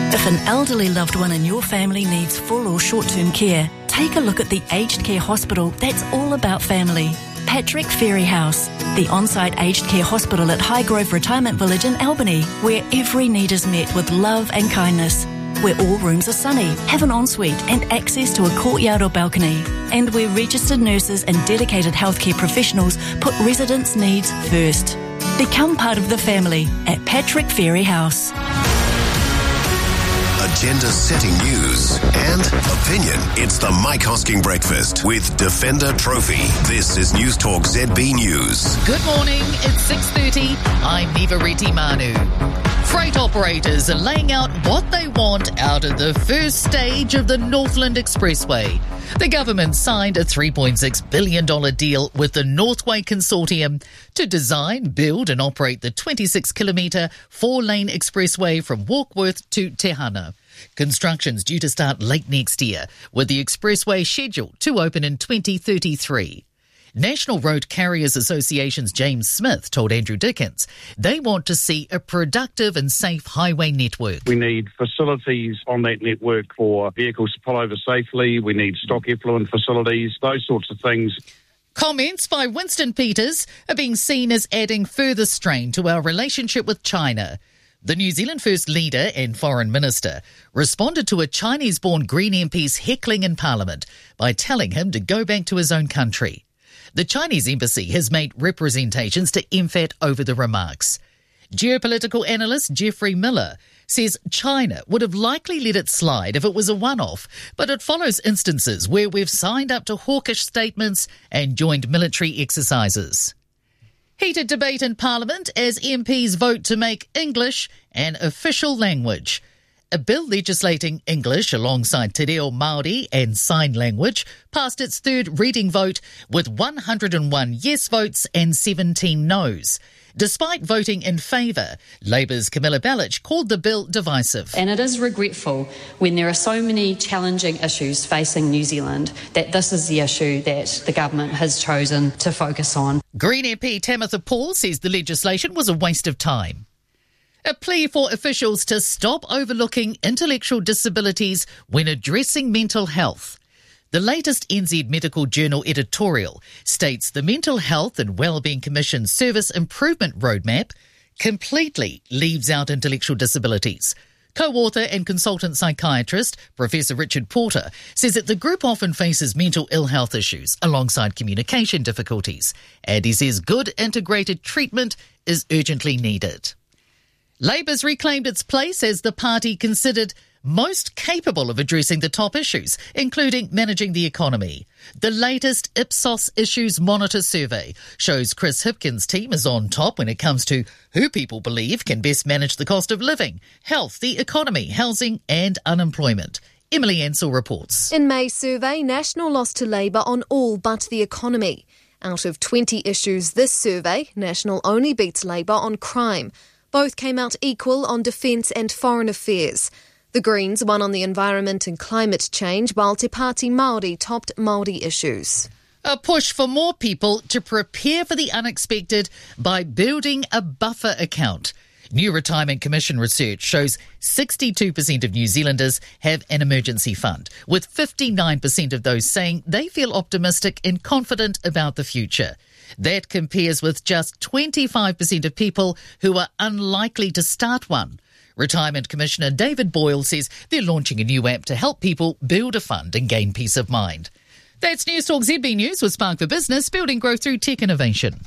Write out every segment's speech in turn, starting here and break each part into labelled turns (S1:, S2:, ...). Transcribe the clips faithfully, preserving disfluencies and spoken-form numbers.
S1: If an elderly loved one in your family needs full or short-term care, take a look at the Aged Care Hospital that's all about family. Patrick Ferry House, the on-site aged care hospital at Highgrove Retirement Village in Albany, where every need is met with love and kindness, where all rooms are sunny, have an ensuite and access to a courtyard or balcony, and where registered nurses and dedicated healthcare professionals put residents' needs first. Become part of the family at Patrick Ferry House.
S2: Agenda-setting news and opinion. It's the Mike Hosking Breakfast with Defender Trophy. This is News Talk Z B News.
S3: Good morning, it's six thirty. I'm Neva Reti Manu. Freight operators are laying out what they want out of the first stage of the Northland Expressway. The government signed a three point six billion dollars deal with the Northway Consortium to design, build and operate the twenty-six kilometre four-lane expressway from Warkworth to Te Hana. Construction's due to start late next year, with the expressway scheduled to open in twenty thirty-three. National Road Carriers Association's James Smith told Andrew Dickens they want to see a productive and safe highway network.
S4: We need facilities on that network for vehicles to pull over safely. We need stock effluent facilities, those sorts of things.
S3: Comments by Winston Peters are being seen as adding further strain to our relationship with China. The New Zealand First Leader and Foreign Minister responded to a Chinese-born Green M P's heckling in Parliament by telling him to go back to his own country. The Chinese embassy has made representations to M F A T over the remarks. Geopolitical analyst Geoffrey Miller says China would have likely let it slide if it was a one-off, but it follows instances where we've signed up to hawkish statements and joined military exercises. Heated debate in Parliament as M Ps vote to make English an official language. A bill legislating English alongside Te Reo Māori and Sign Language passed its third reading vote with one hundred one yes votes and seventeen noes. Despite voting in favour, Labour's Camilla Bellich called the bill divisive.
S5: And it is regretful when there are so many challenging issues facing New Zealand that this is the issue that the government has chosen to focus on.
S3: Green M P Tamitha Paul says the legislation was a waste of time. A plea for officials to stop overlooking intellectual disabilities when addressing mental health. The latest N Z Medical Journal editorial states the Mental Health and Wellbeing Commission Service Improvement Roadmap completely leaves out intellectual disabilities. Co-author and consultant psychiatrist Professor Richard Porter says that the group often faces mental ill health issues alongside communication difficulties, and he says good integrated treatment is urgently needed. Labour's reclaimed its place as the party considered most capable of addressing the top issues, including managing the economy. The latest Ipsos Issues Monitor survey shows Chris Hipkins' team is on top when it comes to who people believe can best manage the cost of living, health, the economy, housing and unemployment. Emily Ansell reports.
S6: In May's survey, National lost to Labour on all but the economy. Out of twenty issues this survey, National only beats Labour on crime. Both came out equal on defence and foreign affairs. The Greens won on the environment and climate change, while Te Pāti Māori topped Māori issues.
S3: A push for more people to prepare for the unexpected by building a buffer account. New Retirement Commission research shows sixty-two percent of New Zealanders have an emergency fund, with fifty-nine percent of those saying they feel optimistic and confident about the future. That compares with just twenty-five percent of people who are unlikely to start one. Retirement Commissioner David Boyle says they're launching a new app to help people build a fund and gain peace of mind. That's News Talk Z B News with Spark for Business, building growth through tech innovation.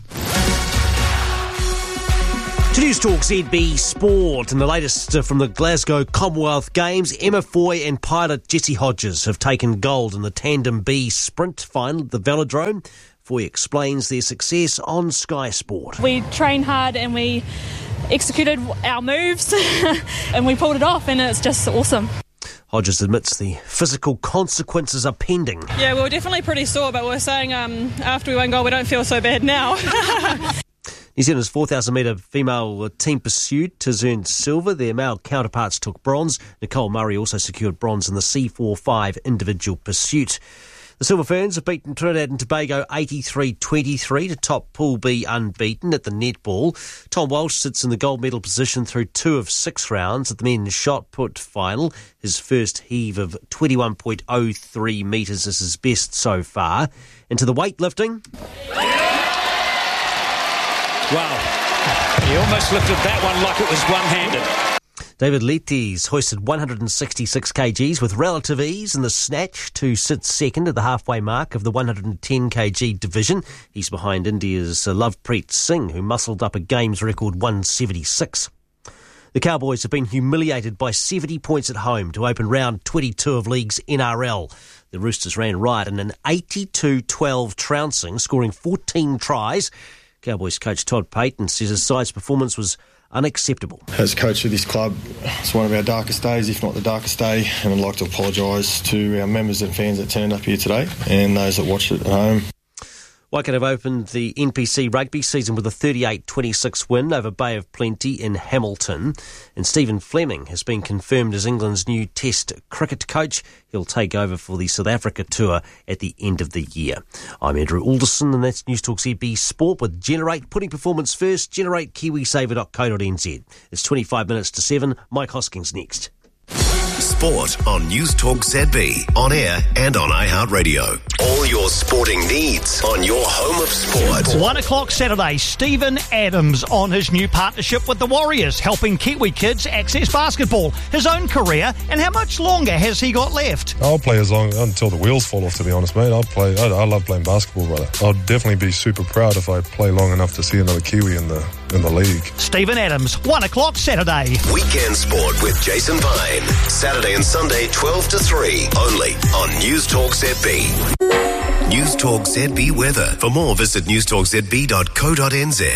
S7: To News Talk Z B Sport, and the latest from the Glasgow Commonwealth Games, Emma Foy and pilot Jessie Hodges have taken gold in the Tandem B sprint final at the Velodrome. Foy explains their success on Sky Sport.
S8: We trained hard and we executed our moves and we pulled it off, and it's just awesome.
S7: Hodges admits the physical consequences are pending.
S8: Yeah, we were definitely pretty sore, but we're saying um, after we won gold, we don't feel so bad now.
S7: New Zealand's four thousand metre female team pursuit has earned silver. Their male counterparts took bronze. Nicole Murray also secured bronze in the C forty-five individual pursuit. The Silver Ferns have beaten Trinidad and Tobago eighty-three twenty-three to top Pool B unbeaten at the netball. Tom Walsh sits in the gold medal position through two of six rounds at the men's shot put final. His first heave of twenty-one point oh three metres is his best so far. Into the weightlifting.
S9: Wow, he almost lifted that one like it was one-handed.
S7: David Letes hoisted one hundred sixty-six kilograms with relative ease in the snatch to sit second at the halfway mark of the one hundred ten kilogram division. He's behind India's Lovepreet Singh, who muscled up a games record one seventy-six. The Cowboys have been humiliated by seventy points at home to open round twenty-two of League's N R L. The Roosters ran riot in an eighty-two twelve trouncing, scoring fourteen tries. Cowboys coach Todd Payton says his side's performance was unacceptable.
S10: As coach of this club, it's one of our darkest days, if not the darkest day, and I'd like to apologise to our members and fans that turned up here today and those that watched it at home.
S7: Waikato have opened the N P C rugby season with a thirty-eight twenty-six win over Bay of Plenty in Hamilton. And Stephen Fleming has been confirmed as England's new Test cricket coach. He'll take over for the South Africa tour at the end of the year. I'm Andrew Alderson, and that's News Talk Z B Sport with Generate, putting performance first. Generate Kiwisaver dot co dot n z. It's twenty-five minutes to seven. Mike Hoskins next.
S2: Sport on News Talk Z B, on air and on iHeartRadio. All your sporting needs on your home of sport.
S11: One o'clock Saturday, Steven Adams on his new partnership with the Warriors, helping Kiwi kids access basketball, his own career, and how much longer has he got left?
S12: I'll play as long until the wheels fall off, to be honest, mate. I'll play. I, I love playing basketball, brother. I'll definitely be super proud if I play long enough to see another Kiwi in the in the league.
S11: Steven Adams, one o'clock Saturday.
S2: Weekend Sport with Jason Vine. Saturday and Sunday, twelve to three, only on News Talk Z B. News Talk Z B weather. For more, visit news talk z b dot co dot n z.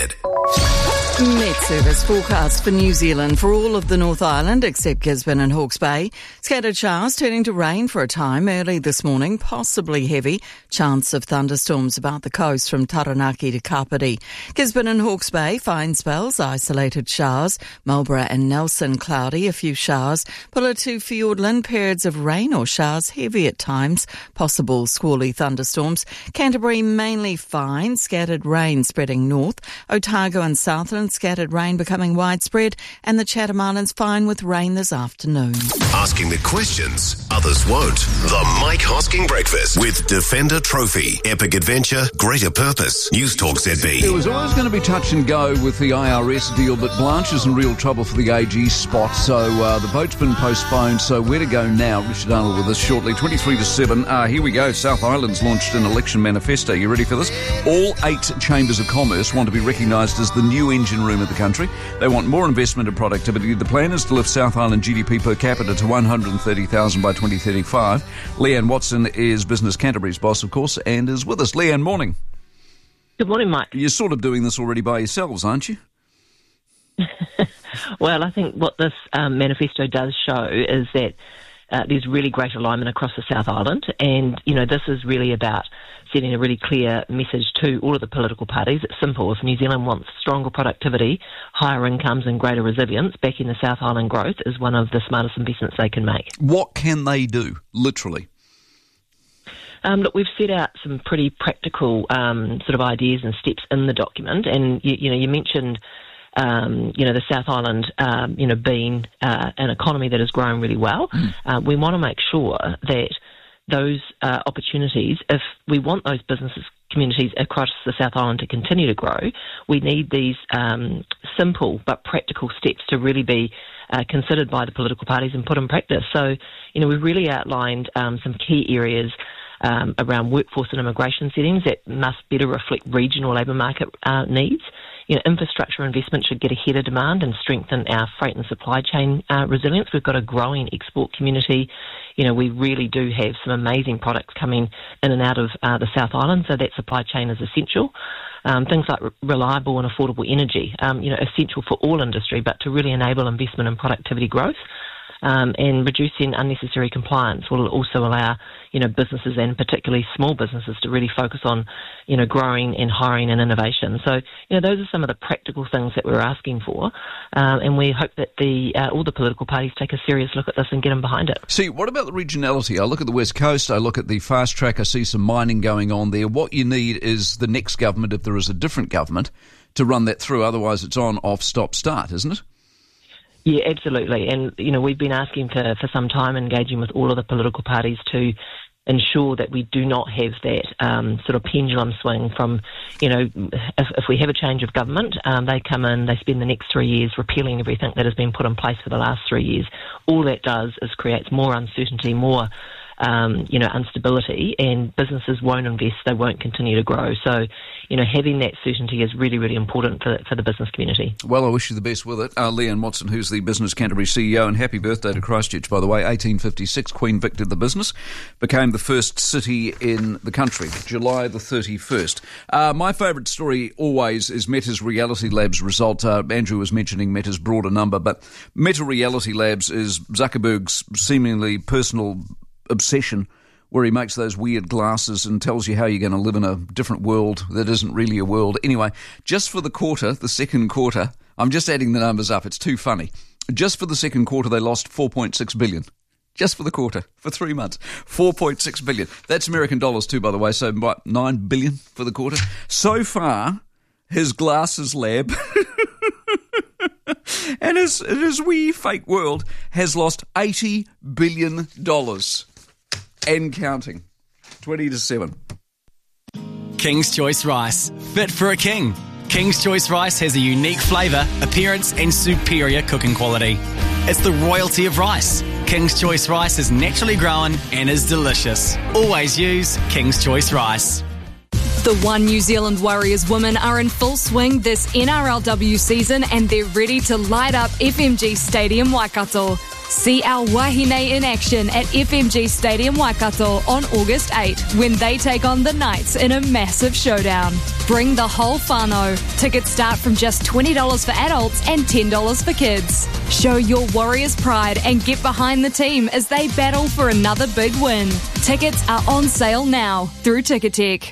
S13: Met Service forecast for New Zealand for all of the North Island except Gisborne and Hawke's Bay. Scattered showers turning to rain for a time early this morning, possibly heavy. Chance of thunderstorms about the coast from Taranaki to Kapiti. Gisborne and Hawke's Bay, fine spells, isolated showers. Marlborough and Nelson, cloudy, a few showers. Pulla to Fiordland, periods of rain or showers, heavy at times. Possible squally thunderstorms. Canterbury, mainly fine, scattered rain spreading north. Otago and Southland, scattered rain becoming widespread, and the Chatham Islands fine with rain this afternoon.
S2: Asking the questions others won't. The Mike Hosking Breakfast with Defender Trophy. Epic adventure, greater purpose. News Talk Z B.
S14: There was always going to be touch and go with the I R S deal, but Blanche is in real trouble for the A G spot, so uh, the vote's been postponed. So where to go now? Richard Arnold with us shortly. twenty-three to seven. Uh, here we go. South Island's launched an election manifesto. You ready for this? All eight chambers of commerce want to be recognised as the new engine room of the country. They want more investment and productivity. The plan is to lift South Island G D P per capita to one hundred thirty thousand by twenty thirty-five. Leanne Watson is Business Canterbury's boss, of course, and is with us. Leanne, morning.
S15: Good morning, Mike.
S14: You're sort of doing this already by yourselves, aren't you?
S15: Well, I think what this um, manifesto does show is that uh, there's really great alignment across the South Island, and, you know, this is really about setting a really clear message to all of the political parties. It's simple. If New Zealand wants stronger productivity, higher incomes and greater resilience, backing the South Island growth is one of the smartest investments they can make.
S14: What can they do, literally?
S15: Um, look, we've set out some pretty practical um, sort of ideas and steps in the document, and, you, you know, you mentioned Um, you know, the South Island, um, you know, being uh, an economy that is growing really well. Mm. Uh, we want to make sure that those uh, opportunities, if we want those businesses, communities across the South Island to continue to grow, we need these um, simple but practical steps to really be uh, considered by the political parties and put in practice. So, you know, we've really outlined um, some key areas um, around workforce and immigration settings that must better reflect regional labour market uh, needs. You know, infrastructure investment should get ahead of demand and strengthen our freight and supply chain uh, resilience. We've got a growing export community. You know, we really do have some amazing products coming in and out of uh, the South Island, so that supply chain is essential. Um, things like re- reliable and affordable energy, um, you know, essential for all industry, but to really enable investment and productivity growth. um, and reducing unnecessary compliance will also allow, you know, businesses and particularly small businesses to really focus on, you know, growing and hiring and innovation. So, you know, those are some of the practical things that we're asking for, uh, and we hope that the uh, all the political parties take a serious look at this and get them behind it.
S14: See, what about the regionality? I look at the West Coast, I look at the fast track, I see some mining going on there. What you need is the next government, if there is a different government, to run that through. Otherwise it's on, off, stop, start, isn't it?
S15: Yeah, absolutely. And, you know, we've been asking for, for some time, engaging with all of the political parties to ensure that we do not have that um, sort of pendulum swing from, you know, if, if we have a change of government, um, they come in, they spend the next three years repealing everything that has been put in place for the last three years. All that does is creates more uncertainty, more Um, you know, instability, and businesses won't invest, they won't continue to grow. So, you know, having that certainty is really, really important for, for the business community.
S14: Well, I wish you the best with it. Uh, Leanne Watson, who's the Business Canterbury C E O, and happy birthday to Christchurch, by the way. eighteen fifty-six, Queen Vic did the business, became the first city in the country, July the thirty-first. Uh, my favourite story always is Meta's Reality Labs result. Uh, Andrew was mentioning Meta's broader number, but Meta Reality Labs is Zuckerberg's seemingly personal obsession, where he makes those weird glasses and tells you how you're going to live in a different world that isn't really a world. Anyway, just for the quarter, the second quarter, I'm just adding the numbers up, it's too funny. Just for the second quarter, they lost four point six billion dollars. Just for the quarter, for three months. four point six billion dollars. That's American dollars too, by the way, so about nine billion dollars for the quarter. So far, his glasses lab and his, his wee fake world has lost eighty billion dollars. And counting. twenty to seven.
S16: King's Choice Rice. Fit for a king. King's Choice Rice has a unique flavour, appearance and superior cooking quality. It's the royalty of rice. King's Choice Rice is naturally grown and is delicious. Always use King's Choice Rice.
S17: The One New Zealand Warriors women are in full swing this N R L W season, and they're ready to light up F M G Stadium Waikato. See our Wahine in action at F M G Stadium Waikato on August eighth when they take on the Knights in a massive showdown. Bring the whole whānau. Tickets start from just twenty dollars for adults and ten dollars for kids. Show your Warriors pride and get behind the team as they battle for another big win. Tickets are on sale now through Ticketek.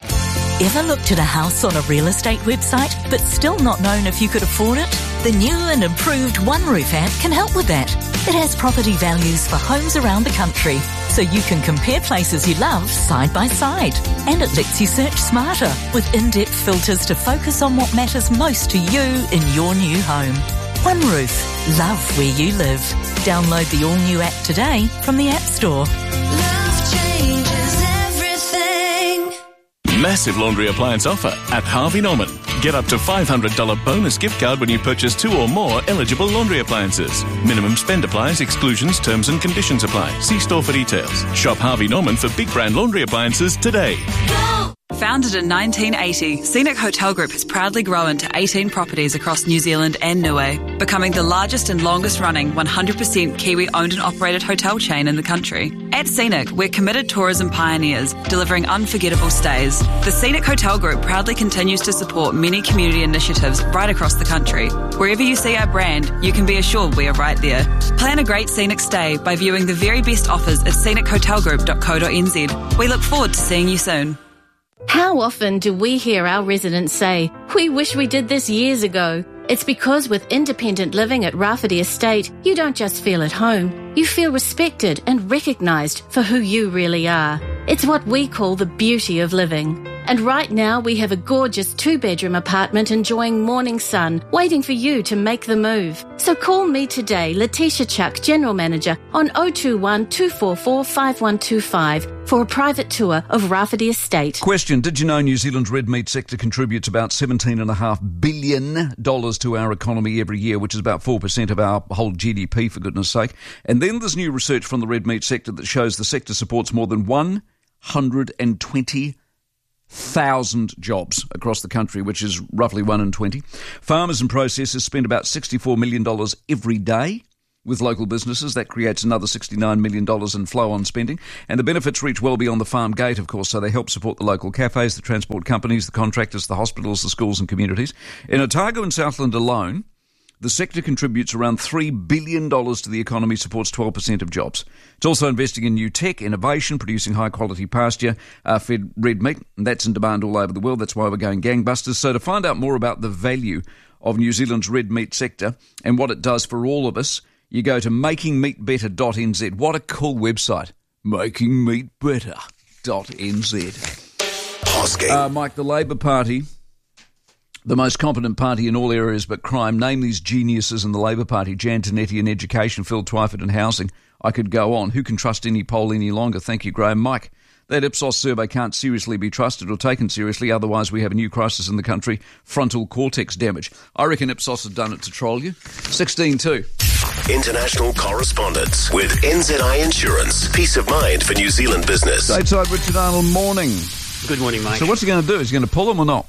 S1: Ever looked at a house on a real estate website but still not known if you could afford it? The new and improved OneRoof app can help with that. It has property values for homes around the country, so you can compare places you love side by side. And it lets you search smarter with in-depth filters to focus on what matters most to you in your new home. OneRoof. Love where you live. Download the all-new app today from the App Store.
S18: Love changes everything.
S19: Massive laundry appliance offer at Harvey Norman. Get up to five hundred dollars bonus gift card when you purchase two or more eligible laundry appliances. Minimum spend applies, exclusions, terms and conditions apply. See store for details. Shop Harvey Norman for big brand laundry appliances today.
S18: Go!
S20: Founded in nineteen eighty, Scenic Hotel Group has proudly grown to eighteen properties across New Zealand and Niue, becoming the largest and longest running one hundred percent Kiwi owned and operated hotel chain in the country. At Scenic, we're committed tourism pioneers, delivering unforgettable stays. The Scenic Hotel Group proudly continues to support many community initiatives right across the country. Wherever you see our brand, you can be assured we are right there. Plan a great scenic stay by viewing the very best offers at scenic hotel group dot co dot n z. We look forward to seeing you soon.
S21: How often do we hear our residents say, "We wish we did this years ago"? It's because with independent living at Rafferty Estate, you don't just feel at home, you feel respected and recognised for who you really are. It's what we call the beauty of living. And right now we have a gorgeous two-bedroom apartment enjoying morning sun, waiting for you to make the move. So call me today, Letitia Chuck, General Manager, on oh two one, two four four, five one two five for a private tour of Rafferty Estate.
S14: Question, did you know New Zealand's red meat sector contributes about seventeen point five billion dollars to our economy every year, which is about four percent of our whole G D P, for goodness sake? And then there's new research from the red meat sector that shows the sector supports more than one hundred twenty thousand jobs across the country, which is roughly one in twenty. Farmers and processors spend about sixty-four million dollars every day with local businesses. That creates another sixty-nine million dollars in flow-on spending. And the benefits reach well beyond the farm gate, of course, so they help support the local cafes, the transport companies, the contractors, the hospitals, the schools and communities. In Otago and Southland alone, The sector contributes around three billion dollars to the economy, supports twelve percent of jobs. It's also investing in new tech, innovation, producing high-quality pasture, uh, fed red meat. And that's in demand all over the world. That's why we're going gangbusters. So to find out more about the value of New Zealand's red meat sector and what it does for all of us, you go to making meat better dot n z. What a cool website. making meat better dot n z. Uh, Mike, the Labour Party, the most competent party in all areas but crime. Name these geniuses in the Labour Party: Jan Tinetti in education, Phil Twyford in housing. I could go on. Who can trust any poll any longer? Thank you, Graham. Mike, that Ipsos survey can't seriously be trusted or taken seriously, otherwise we have a new crisis in the country: frontal cortex damage. I reckon Ipsos have done it to troll you. sixteen two.
S2: International correspondence with N Z I Insurance. Peace of mind for New Zealand business.
S14: Stateside, Richard Arnold, morning.
S4: Good morning, Mike.
S14: So what's he going to do? Is he going to pull them or not?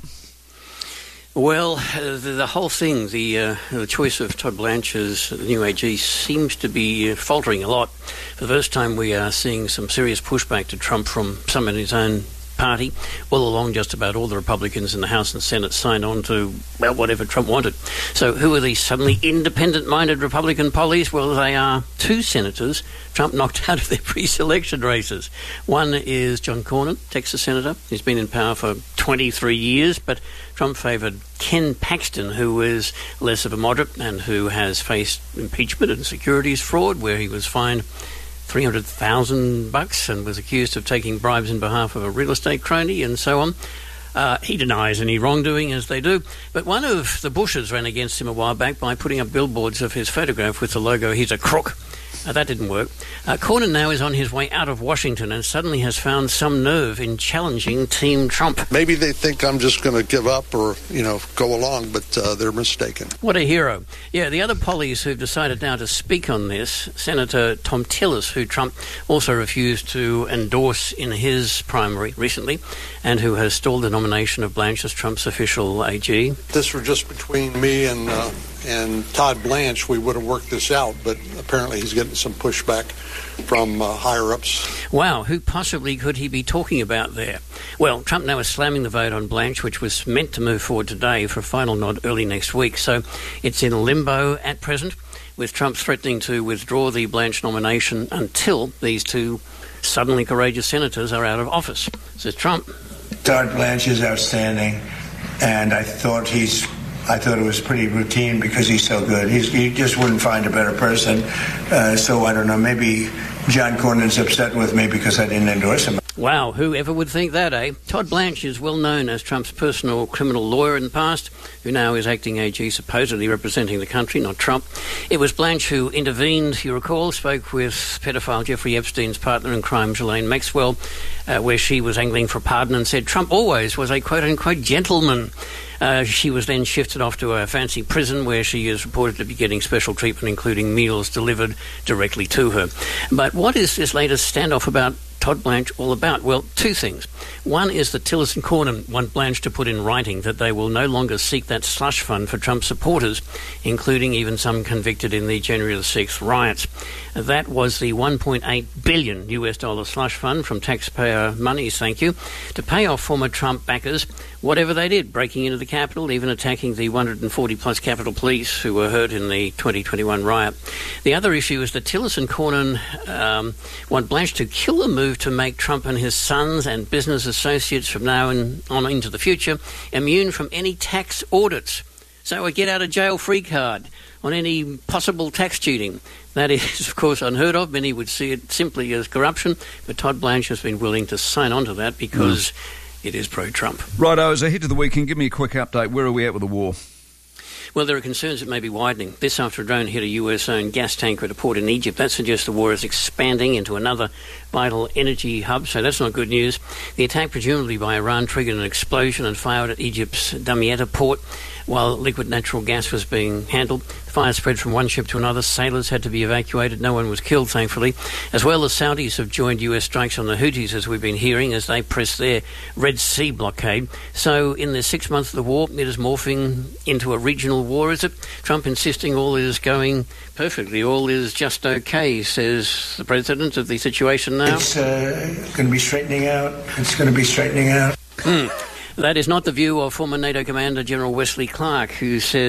S4: Well, uh, the, the whole thing, the uh, the choice of Todd Blanche as the new A G seems to be uh, faltering a lot. For the first time, we are seeing some serious pushback to Trump from some in his own party. All along, just about all the Republicans in the House and Senate signed on to, well, whatever Trump wanted. So who are these suddenly independent-minded Republican pollies? Well, they are two senators Trump knocked out of their pre-selection races. One is John Cornyn, Texas senator. He's been in power for twenty-three years, but Trump favoured Ken Paxton, who is less of a moderate and who has faced impeachment and securities fraud, where he was fined three hundred thousand bucks and was accused of taking bribes in behalf of a real estate crony and so on. Uh, he denies any wrongdoing, as they do. But one of the Bushes ran against him a while back by putting up billboards of his photograph with the logo, "He's a crook." Uh, that didn't work. Uh, Cornyn now is on his way out of Washington and suddenly has found some nerve in challenging Team Trump.
S22: Maybe they think I'm just going to give up or, you know, go along, but uh, they're mistaken.
S4: What a hero. Yeah, the other pollies who've decided now to speak on this, Senator Tom Tillis, who Trump also refused to endorse in his primary recently, and who has stalled the nomination of Blanche as Trump's official A G.
S22: If this were just between me and... Uh, and Todd Blanche, we would have worked this out, but apparently he's getting some pushback from uh, higher-ups.
S4: Wow, who possibly could he be talking about there? Well, Trump now is slamming the vote on Blanche, which was meant to move forward today for a final nod early next week. So it's in limbo at present, with Trump threatening to withdraw the Blanche nomination until these two suddenly courageous senators are out of office, says Trump.
S23: Todd Blanche is outstanding, and I thought he's I thought it was pretty routine because he's so good. He's, he just wouldn't find a better person. Uh, so I don't know, maybe John Cornyn's upset with me because I didn't endorse him.
S4: Wow, whoever would think that, eh? Todd Blanche is well known as Trump's personal criminal lawyer in the past, who now is acting A G, supposedly representing the country, not Trump. It was Blanche who intervened, you recall, spoke with pedophile Jeffrey Epstein's partner in crime, Ghislaine Maxwell, uh, where she was angling for pardon and said Trump always was a quote-unquote gentleman. Uh, she was then shifted off to a fancy prison where she is reported to be getting special treatment, including meals delivered directly to her. But what is this latest standoff about Todd Blanche all about? Well, two things. One is that Tillis and Cornyn want Blanche to put in writing that they will no longer seek that slush fund for Trump supporters, including even some convicted in the January the sixth riots. That was the one point eight billion U S dollar slush fund from taxpayer monies, thank you, to pay off former Trump backers, whatever they did, breaking into the Capitol, even attacking the one hundred forty plus Capitol Police who were hurt in the twenty twenty-one riot. The other issue is that Tillis and Cornyn um, want Blanche to kill the move to make Trump and his sons and business associates from now on into the future immune from any tax audits. So a get-out-of-jail-free card on any possible tax cheating. That is, of course, unheard of. Many would see it simply as corruption, but Todd Blanche has been willing to sign on to that because mm. it is pro-Trump.
S14: Righto, as ahead of the weekend, give me a quick update. Where are we at with the war?
S4: Well, there are concerns it may be widening. This after a drone hit a U S-owned gas tanker at a port in Egypt. That suggests the war is expanding into another vital energy hub, so that's not good news. The attack, presumably by Iran, triggered an explosion and fired at Egypt's Damietta port while liquid natural gas was being handled. The fire spread from one ship to another. Sailors had to be evacuated. No one was killed, thankfully. As well, the Saudis have joined U S strikes on the Houthis, as we've been hearing, as they press their Red Sea blockade. So in the six months of the war, it is morphing into a regional war, is it? Trump insisting all is going perfectly, all is just okay, says the president of the situation now.
S23: It's uh, going to be straightening out. It's going to be straightening out.
S4: Hmm. That is not the view of former NATO Commander General Wesley Clark, who says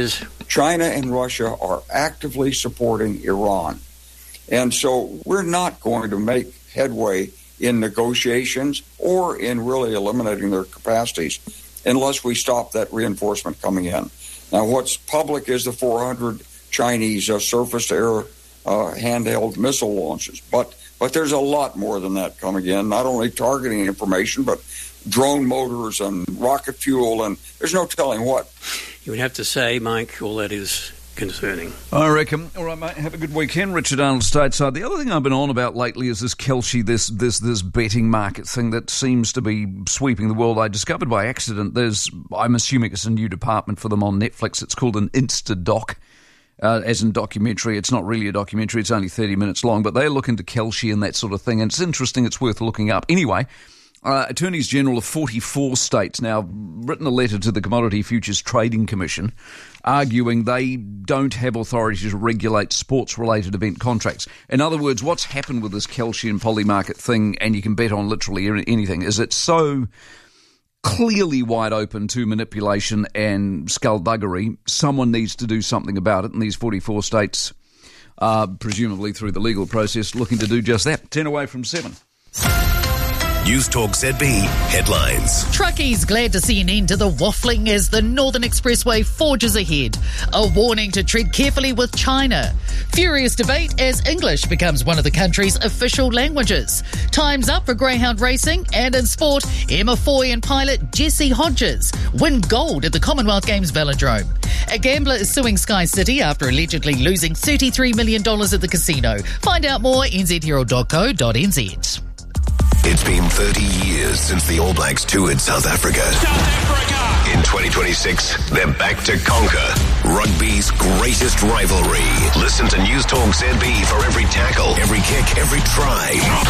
S3: China and Russia are actively supporting Iran. And so we're not going to make headway in negotiations or in really eliminating their capacities unless we stop that reinforcement coming in. Now, what's public is the four hundred Chinese uh, surface-to-air uh, handheld missile launches. But but there's a lot more than that coming in, not only targeting information, but drone motors and rocket fuel, and there's no telling what.
S4: You would have to say, Mike, all that is concerning.
S14: I reckon. All right, mate, have a good weekend. Richard Arnold, stateside. The other thing I've been on about lately is this Kelce, this this this betting market thing that seems to be sweeping the world. I discovered by accident, there's, I'm assuming it's a new department for them on Netflix. It's called an Insta-doc. Uh, as in documentary. It's not really a documentary, it's only thirty minutes long, but they look into Kelce and that sort of thing, and it's interesting, it's worth looking up. Anyway, uh, Attorneys General of forty-four states now written a letter to the Commodity Futures Trading Commission arguing they don't have authority to regulate sports-related event contracts. In other words, what's happened with this Kelce and Polymarket thing, and you can bet on literally anything, is it's so clearly wide open to manipulation and skullduggery. Someone needs to do something about it, and these forty-four states are presumably through the legal process looking to do just that. Ten away from seven.
S2: News Talk Z B headlines.
S5: Truckies glad to see an end to the waffling as the Northern Expressway forges ahead. A warning to tread carefully with China. Furious debate as English becomes one of the country's official languages. Time's up for greyhound racing, and in sport, Emma Foy and pilot Jesse Hodges win gold at the Commonwealth Games velodrome. A gambler is suing Sky City after allegedly losing thirty-three million dollars at the casino. Find out more at n z herald dot co dot n z.
S2: It's been thirty years since the All Blacks toured South Africa. South Africa! In twenty twenty-six, they're back to conquer rugby's greatest rivalry. Listen to News Talk Z B for every tackle, every kick, every try,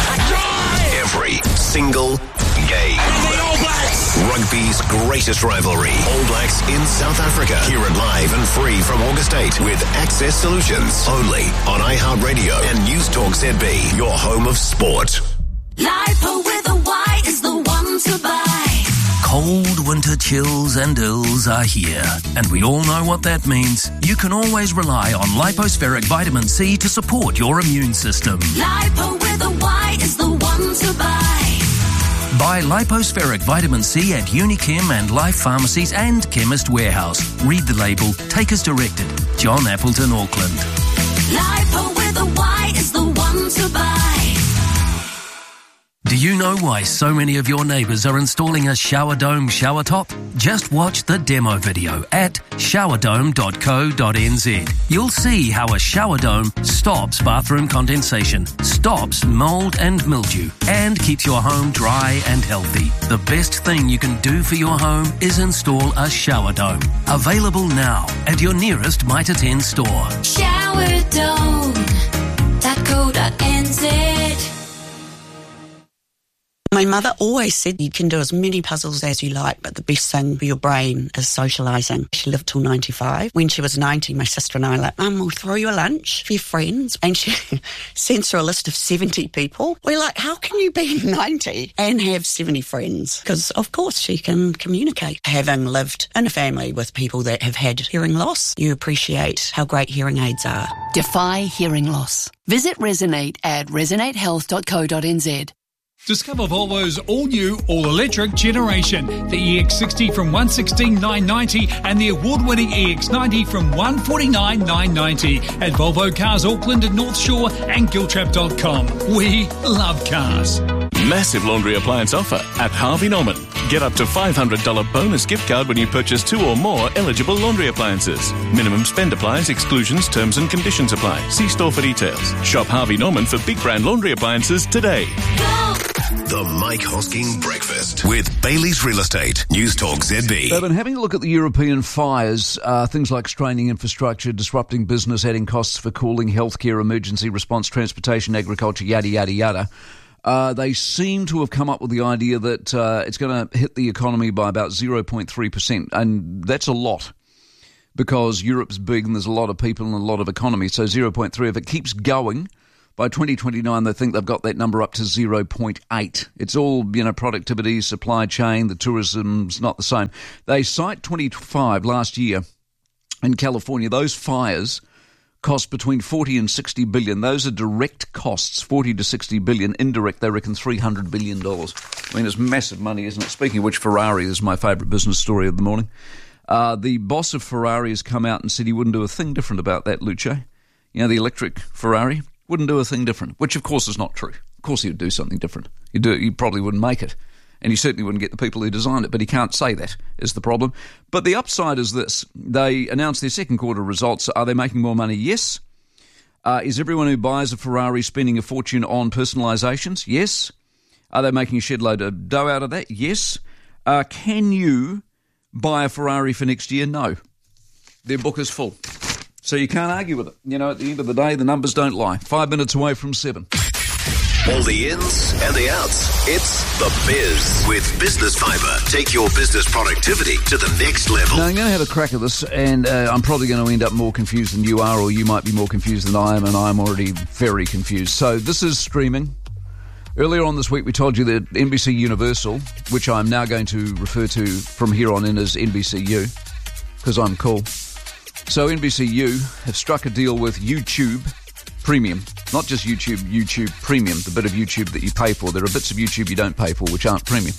S2: every single game. The All Blacks! Rugby's greatest rivalry. All Blacks in South Africa. Hear it live and free from August eighth with Access Solutions. Only on iHeartRadio and News Talk Z B, your home of sport.
S18: Lipo with a Y is the one to buy.
S6: Cold winter chills and ills are here, and we all know what that means. You can always rely on Lipospheric Vitamin C to support your immune system.
S18: Lipo with a Y is the one to buy.
S6: Buy Lipospheric Vitamin C at Unichem and Life Pharmacies and Chemist Warehouse. Read the label. Take as directed. John Appleton, Auckland.
S18: Lipo with a Y is the one to buy.
S6: Do you know why so many of your neighbours are installing a shower dome shower top? Just watch the demo video at shower dome dot co dot n z. You'll see how a shower dome stops bathroom condensation, stops mould and mildew, and keeps your home dry and healthy. The best thing you can do for your home is install a shower dome. Available now at your nearest Mitre ten store.
S18: shower dome dot co dot n z.
S24: My mother always said you can do as many puzzles as you like, but the best thing for your brain is socialising. She lived till ninety-five. When she was ninety, my sister and I were like, Mum, we'll throw you a lunch for your friends. And she sends her a list of seventy people. We're like, how can you be ninety and have seventy friends? Because, of course, she can communicate. Having lived in a family with people that have had hearing loss, you appreciate how great hearing aids are.
S25: Defy hearing loss. Visit Resonate at resonate health dot co dot n z.
S26: Discover Volvo's all-new, all-electric generation. The E X sixty from one hundred sixteen thousand nine hundred ninety and the award-winning E X ninety from one hundred forty-nine thousand nine hundred ninety at Volvo Cars Auckland and North Shore and Giltrap dot com. We love cars.
S19: Massive laundry appliance offer at Harvey Norman. Get up to five hundred dollars bonus gift card when you purchase two or more eligible laundry appliances. Minimum spend applies, exclusions, terms and conditions apply. See store for details. Shop Harvey Norman for big brand laundry appliances today.
S2: The Mike Hosking Breakfast with Bailey's Real Estate. News Talk Z B.
S14: They've been having a look at the European fires, uh, things like straining infrastructure, disrupting business, adding costs for cooling, healthcare, emergency response, transportation, agriculture, yada, yada, yada. Uh, they seem to have come up with the idea that uh, it's going to hit the economy by about zero point three percent, and that's a lot because Europe's big and there's a lot of people and a lot of economy, so zero point three. If it keeps going, by twenty twenty-nine, they think they've got that number up to zero point eight. It's all, you know, productivity, supply chain, the tourism's not the same. They cite twenty-five last year in California, those fires cost between forty and sixty billion. Those are direct costs, forty to sixty billion. Indirect, they reckon three hundred billion dollars. I mean, it's massive money, isn't it? Speaking of which, Ferrari is my favourite business story of the morning. Uh, the boss of Ferrari has come out and said he wouldn't do a thing different about that, Luce. You know, the electric Ferrari wouldn't do a thing different, which of course is not true. Of course he would do something different. He'd do, he probably wouldn't make it. And he certainly wouldn't get the people who designed it, but he can't say that is the problem. But the upside is this. They announced their second quarter results. Are they making more money? Yes. Uh, is everyone who buys a Ferrari spending a fortune on personalisations? Yes. Are they making a shed load of dough out of that? Yes. Uh, can you buy a Ferrari for next year? No. Their book is full. So you can't argue with it. You know, at the end of the day, the numbers don't lie. Five minutes away from seven.
S2: All the ins and the outs. It's The Biz with Business Fibre. Take your business productivity to the next level.
S14: Now, I'm going to have a crack at this, and uh, I'm probably going to end up more confused than you are, or you might be more confused than I am, and I'm already very confused. So this is streaming. Earlier on this week, we told you that N B C Universal, which I'm now going to refer to from here on in as N B C U, because I'm cool. So N B C U have struck a deal with YouTube Premium. Not just YouTube, YouTube Premium, the bit of YouTube that you pay for. There are bits of YouTube you don't pay for which aren't premium.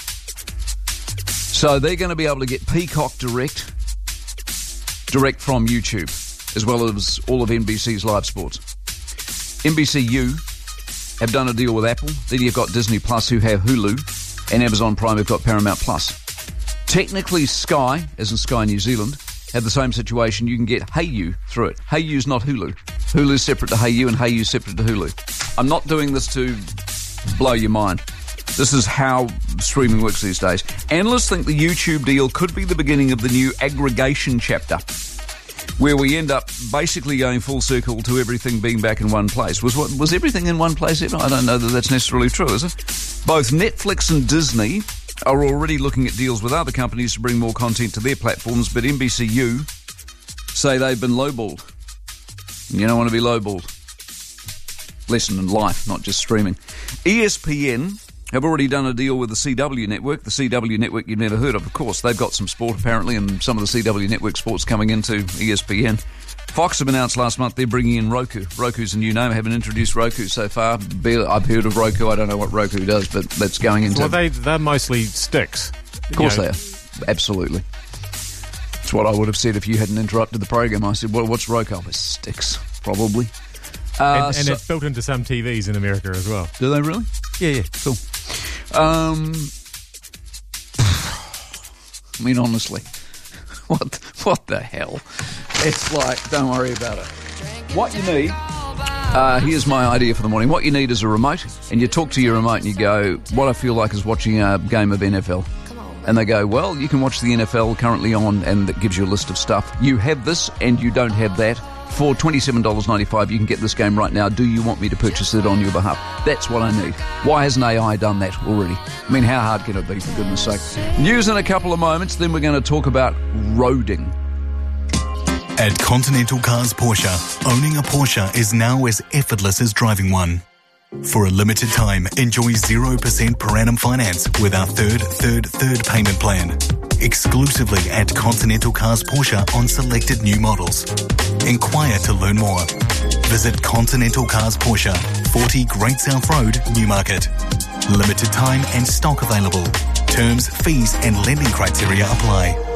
S14: So they're going to be able to get Peacock Direct, direct from YouTube, as well as all of N B C's live sports. N B C U have done a deal with Apple. Then you've got Disney Plus, who have Hulu, and Amazon Prime, who've got Paramount Plus. Technically, Sky, as in Sky New Zealand, have the same situation. You can get Hayu through it. Hayu's not Hulu. Hulu's separate to Hayu and Hayu's separate to Hulu. I'm not doing this to blow your mind. This is how streaming works these days. Analysts think the YouTube deal could be the beginning of the new aggregation chapter, where we end up basically going full circle to everything being back in one place. Was what was everything in one place ever? I don't know that that's necessarily true, is it? Both Netflix and Disney are already looking at deals with other companies to bring more content to their platforms, but N B C U say they've been lowballed. You don't want to be lowballed. Lesson in life, not just streaming. E S P N have already done a deal with the C W network. The C W network you've never heard of, of course. They've got some sport, apparently, and some of the C W network sports coming into E S P N. Fox have announced last month they're bringing in Roku. Roku's a new name. I haven't introduced Roku so far. I've heard of Roku. I don't know what Roku does, but that's going into...
S7: Well, they, they're mostly sticks.
S14: Of course
S7: you know.
S14: they are. Absolutely. That's what I would have said if you hadn't interrupted the program. I said, well, what's Roku? Oh, it's sticks, probably.
S7: Uh, and and
S14: so,
S7: it's built into some T Vs in America as well.
S14: Do they really?
S7: Yeah, yeah.
S14: Cool. Um, I mean, honestly, what what the hell? It's like, don't worry about it. What you need, uh, here's my idea for the morning. What you need is a remote, and you talk to your remote and you go, what I feel like is watching a game of N F L. And they go, well, you can watch the N F L currently on, and that gives you a list of stuff. You have this and you don't have that. For twenty-seven dollars ninety-five, you can get this game right now. Do you want me to purchase it on your behalf? That's what I need. Why hasn't A I done that already? I mean, how hard can it be, for goodness sake? News in a couple of moments, then we're going to talk about roading.
S8: At Continental Cars Porsche, owning a Porsche is now as effortless as driving one. For a limited time, enjoy zero percent per annum finance with our third, third, third payment plan. Exclusively at Continental Cars Porsche on selected new models. Inquire to learn more. Visit Continental Cars Porsche, forty Great South Road, Newmarket. Limited time and stock available. Terms, fees and lending criteria apply.